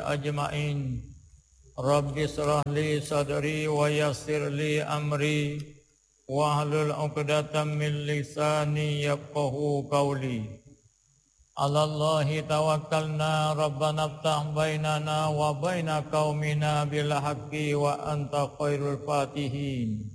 أجمعين رب اشرح لي صدري ويسر لي أمري واحلل عقدة من لساني يفقهوا قولي على الله توكلنا ربنا افتح بيننا وبين قومنا بالحق وأنت خير الفاتحين